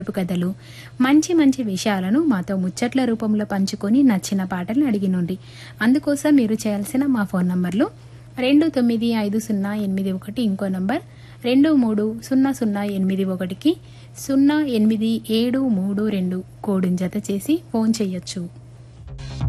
పొడుపు కథలు, మంచి మంచి విషయాలను మాతో ముచ్చట్ల రూపంలో పంచుకొని నచ్చిన పాటలను అడిగినుండి. అందుకోసం మీరు చేయాల్సిన మా ఫోన్ నంబర్లు 295081, ఇంకో నంబర్ 230081కి 08732 కోడుని జత చేసి ఫోన్ చేయొచ్చు.